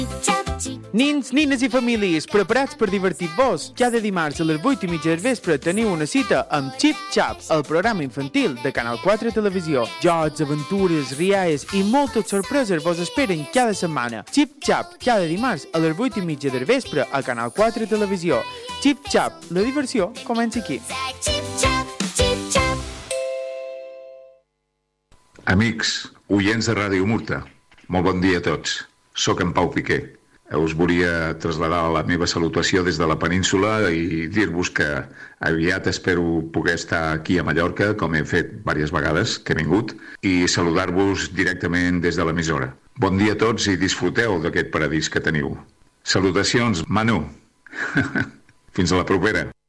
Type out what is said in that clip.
Nins, nines i famílies, preparats per divertir-vos? Cada dimarts a les 8:30 del vespre teniu una cita amb Chip Chap, el programa infantil de Canal 4 Televisió. Jocs, aventures, rialles i moltes sorpreses vos esperen cada setmana. Chip Chap, cada dimarts a les 8:30 del vespre a Canal 4 Televisió. Chip Chap, la diversió comença aquí. Amics, oients de Ràdio Murta, molt bon dia a tots. Soc en Pau Piqué. Us volia traslladar la meva salutació des de la península i dir-vos que aviat espero poder estar aquí a Mallorca, com he fet diverses vegades que he vingut, i saludar-vos directament des de l'emissora. Bon dia a tots i disfruteu d'aquest paradís que teniu. Salutacions, Manu. Fins a la propera.